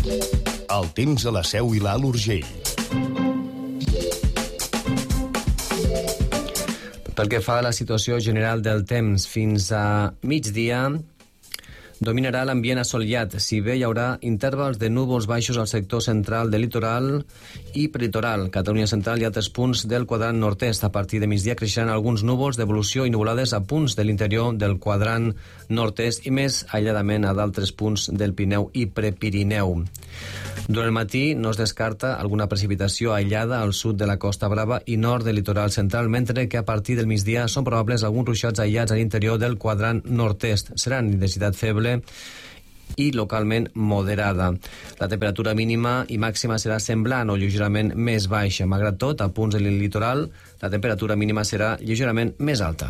El temps a la Seu i l'Alt Urgell. Pel que fa a la situació general del temps, fins a migdia dominarà l'ambient assolellat, si bé hi haurà intervals de núvols baixos al sector central del litoral i prelitoral. Catalunya central i altres punts del quadrant nord-est. A partir de migdia creixeran alguns núvols d'evolució i nuvolades a punts de l'interior del quadrant nord-est i més aïlladament a d'altres punts del Pirineu i Prepirineu. Durant el matí no es descarta alguna precipitació aïllada al sud de la Costa Brava i nord del litoral central, mentre que a partir del migdia són probables alguns ruixats aïllats a l'interior del quadrant nord-est. Seran d'intensitat feble i localment moderada. La temperatura mínima i màxima serà semblant o lleugerament més baixa. Malgrat tot, a punts del litoral, la temperatura mínima serà lleugerament més alta.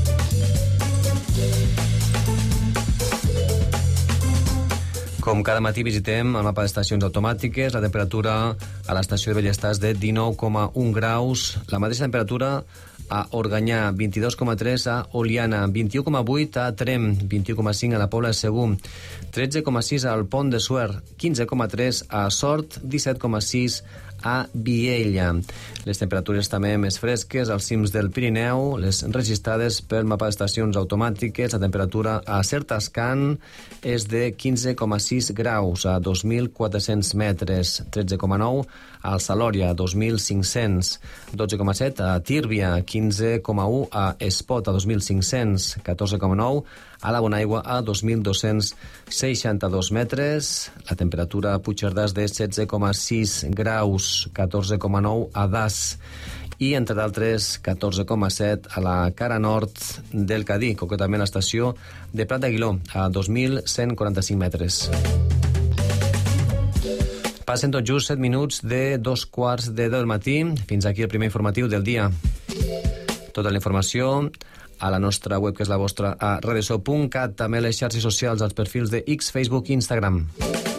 Com cada matí visitem el mapa d'estacions automàtiques. La temperatura a l'estació de Bellestar és de 19,1 graus. La mateixa temperatura a Organyà, 22,3 a Oliana, 21,8 a Trem, 21,5 a la Pobla de Segur, 13,6 al Pont de Suert, 15,3 a Sort, 17,6 a Viella. Les temperatures també més fresques als cims del Pirineu, les registrades pel mapa d'estacions automàtiques. La temperatura a Certascan és de 15,6 graus a 2.400 metres, 13,9 al Salòria, 2.500, 12,7 a Tírvia, 15,1 a Espot, a 2.500, 14,9 a la Bonaigua, a 2.262 metres. La temperatura a Puigcerdà és de 16,6 graus, 14,9 a Das i, entre d'altres, 14,7 a la cara nord del Cadí, concretament a l'estació de Prat d'Aguiló, a 2.145 metres. Passen tot just 7 minuts de 2:15 del matí. Fins aquí el primer informatiu del dia. Tota la informació a la nostra web, que és la vostra, a radioso.cat, també les xarxes socials, als perfils de X, Facebook i Instagram.